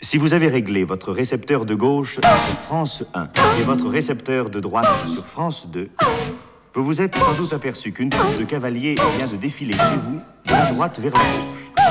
Si vous avez réglé votre récepteur de gauche sur France 1 et votre récepteur de droite sur France 2, vous vous êtes sans doute aperçu qu'une troupe de cavaliers vient de défiler chez vous de la droite vers la gauche.